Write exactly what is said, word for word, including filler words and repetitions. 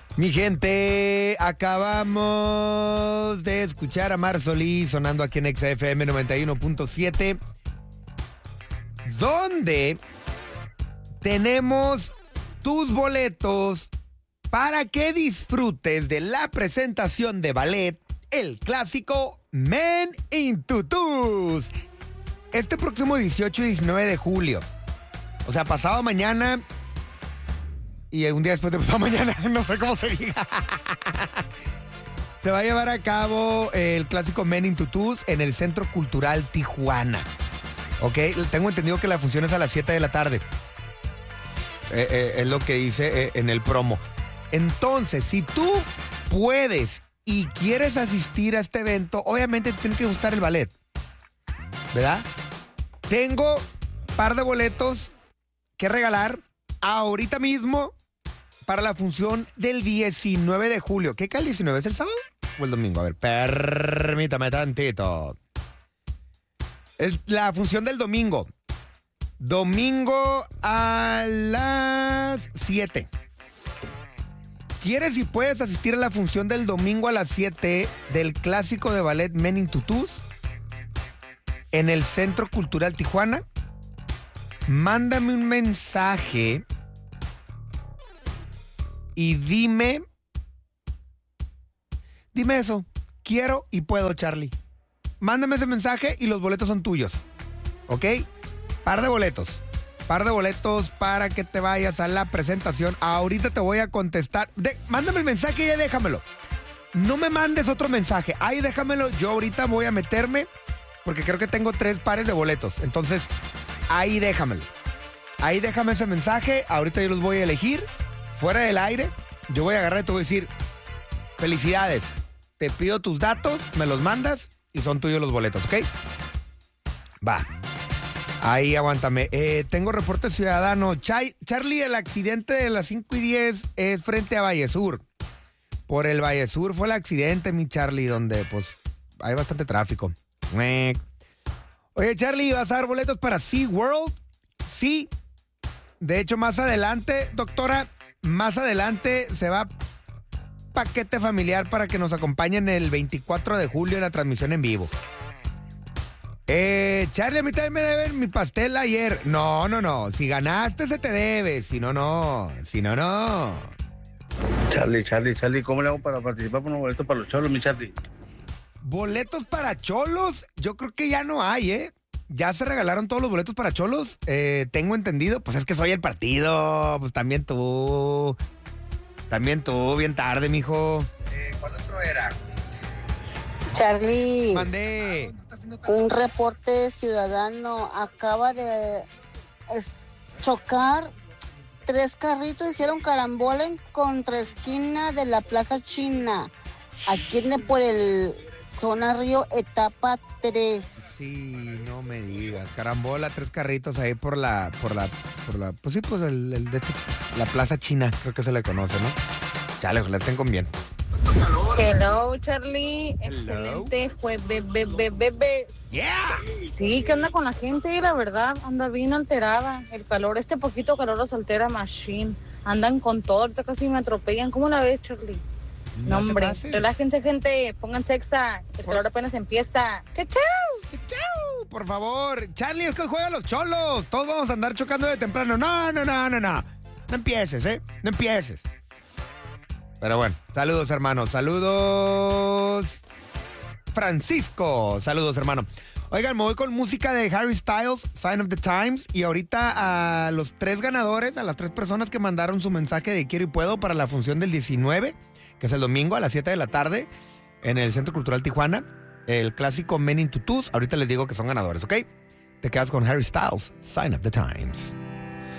Mi gente, acabamos de escuchar a Mar Solís sonando aquí en X F M noventa y uno punto siete, donde tenemos tus boletos para que disfrutes de la presentación de ballet, el clásico Men in Tutus, este próximo dieciocho y diecinueve de julio. O sea, pasado mañana y un día después de pasado mañana, no sé cómo se diga. Se va a llevar a cabo el clásico Men in Tutus en el Centro Cultural Tijuana. Ok, tengo entendido que la función es a las siete de la tarde. Eh, eh, es lo que dice eh, en el promo. Entonces, si tú puedes y quieres asistir a este evento, obviamente te tiene que gustar el ballet, ¿verdad? Tengo un par de boletos que regalar ahorita mismo para la función del diecinueve de julio. ¿Qué cae el diecinueve? ¿Es el sábado o el domingo? A ver, permítame tantito. Es la función del domingo. Domingo a las siete. ¿Quieres y puedes asistir a la función del domingo a las siete del clásico de ballet Men in Tutus en el Centro Cultural Tijuana? Mándame un mensaje y dime, dime eso, quiero y puedo, Charlie. Mándame ese mensaje y los boletos son tuyos, ¿ok? Par de boletos. Par de boletos para que te vayas a la presentación. Ahorita te voy a contestar. De, mándame el mensaje y ya déjamelo. No me mandes otro mensaje. Ahí déjamelo. Yo ahorita voy a meterme porque creo que tengo tres pares de boletos. Entonces, ahí déjamelo. Ahí déjame ese mensaje. Ahorita yo los voy a elegir. Fuera del aire, yo voy a agarrar y te voy a decir, felicidades. Te pido tus datos, me los mandas y son tuyos los boletos, ¿ok? Va. Ahí, aguántame. Eh, tengo reporte ciudadano. Chai, Charlie, el accidente de las cinco y diez es frente a Vallesur. Por el Vallesur fue el accidente, mi Charlie, donde pues hay bastante tráfico. Oye, Charlie, ¿vas a dar boletos para SeaWorld? Sí. De hecho, más adelante, doctora, más adelante se va paquete familiar para que nos acompañen el veinticuatro de julio en la transmisión en vivo. Eh, Charlie, a mí también me deben mi pastel ayer. No, no, no. Si ganaste, se te debe. Si no, no. Si no, no. Charlie, Charlie, Charlie, ¿cómo le hago para participar por unos boletos para los cholos, mi Charlie? ¿Boletos para cholos? Yo creo que ya no hay, ¿eh? Ya se regalaron todos los boletos para cholos. Eh, tengo entendido. Pues es que soy el partido. Pues también tú. También tú, bien tarde, mijo. Eh, ¿Cuál otro era? Charlie. Mandé. Un reporte ciudadano acaba de chocar tres carritos, hicieron carambola en contraesquina de la Plaza China, aquí en por el zona Río, etapa tres. Sí, no me digas, carambola, tres carritos ahí por la, por la, por la, pues sí, pues el, el de este, la Plaza China, creo que se le conoce, ¿no? Chale, ojalá estén con bien. Hello, Charlie. Hello. Excelente jueves, bebé, bebé. Yeah. Sí, ¿qué onda con la gente? La verdad, anda bien alterada. El calor, este poquito calor los altera machine. Andan con todo, ahorita casi me atropellan. ¿Cómo la ves, Charlie? No, No hombre, relájense, gente. Pónganse exa. El calor apenas empieza. ¡Chau, chau! ¡Chau! Por favor. Charlie, es que juegan los cholos. Todos vamos a andar chocando de temprano. No, no, no, no, no. No empieces, ¿eh? No empieces. Pero bueno, saludos, hermano. Saludos, Francisco. Saludos, hermano. Oigan, me voy con música de Harry Styles, Sign of the Times. Y ahorita a los tres ganadores, a las tres personas que mandaron su mensaje de quiero y puedo para la función del diecinueve, que es el domingo a las siete de la tarde, en el Centro Cultural Tijuana, el clásico Men in Tutus. Ahorita les digo que son ganadores, ¿ok? Te quedas con Harry Styles, Sign of the Times.